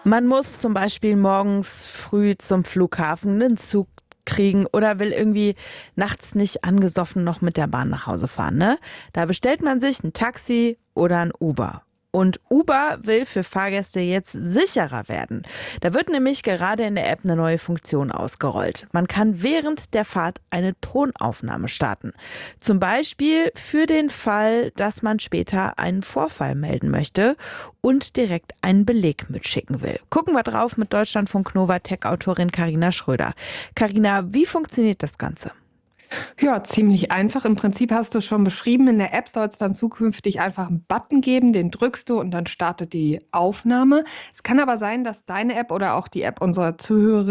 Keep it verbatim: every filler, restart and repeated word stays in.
Man muss zum Beispiel morgens früh zum Flughafen einen Zug kriegen oder will irgendwie nachts nicht angesoffen noch mit der Bahn nach Hause fahren, ne? Da bestellt man sich ein Taxi oder ein Uber. Und Uber will für Fahrgäste jetzt sicherer werden. Da wird nämlich gerade in der App eine neue Funktion ausgerollt. Man kann während der Fahrt eine Tonaufnahme starten. Zum Beispiel für den Fall, dass man später einen Vorfall melden möchte und direkt einen Beleg mitschicken will. Gucken wir drauf mit Deutschlandfunk Nova Tech-Autorin Carina Schröder. Carina, wie funktioniert das Ganze? Ja, ziemlich einfach. Im Prinzip hast du schon beschrieben, in der App soll es dann zukünftig einfach einen Button geben, den drückst du und dann startet die Aufnahme. Es kann aber sein, dass deine App oder auch die App unserer Zuhörer